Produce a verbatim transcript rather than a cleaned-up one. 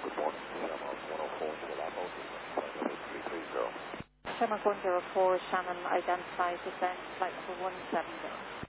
Good morning, Shamrock one oh four to the lab out, three three zero. Shamrock one oh four, Shannon identified descent flight number one seven zero.